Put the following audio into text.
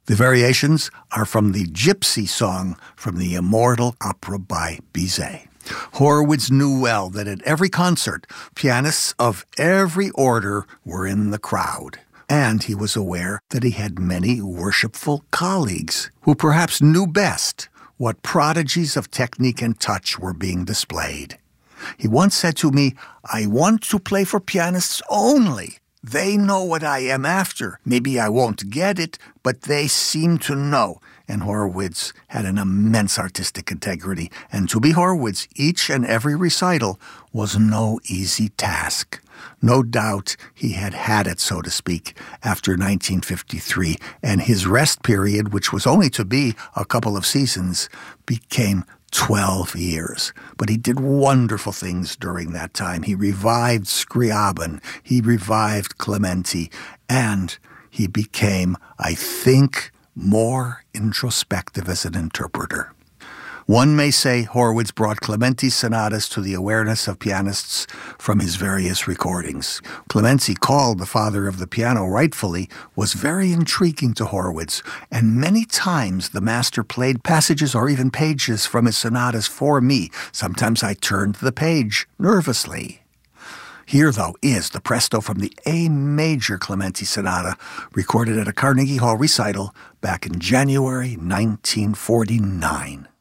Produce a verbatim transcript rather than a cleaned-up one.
The variations are from the Gypsy Song from the immortal opera by Bizet. Horowitz knew well that at every concert, pianists of every order were in the crowd. And he was aware that he had many worshipful colleagues who perhaps knew best what prodigies of technique and touch were being displayed. He once said to me, "I want to play for pianists only. They know what I am after. Maybe I won't get it, but they seem to know." And Horowitz had an immense artistic integrity, and to be Horowitz, each and every recital was no easy task. No doubt he had had it, so to speak, after nineteen fifty-three, and his rest period, which was only to be a couple of seasons, became twelve years. But he did wonderful things during that time. He revived Scriabin, he revived Clementi, and he became, I think, more introspective as an interpreter. One may say Horowitz brought Clementi's sonatas to the awareness of pianists from his various recordings. Clementi, called the father of the piano rightfully, was very intriguing to Horowitz, and many times the master played passages or even pages from his sonatas for me. Sometimes I turned the page nervously. Here, though, is the presto from the A major Clementi Sonata, recorded at a Carnegie Hall recital back in January nineteen forty-nine.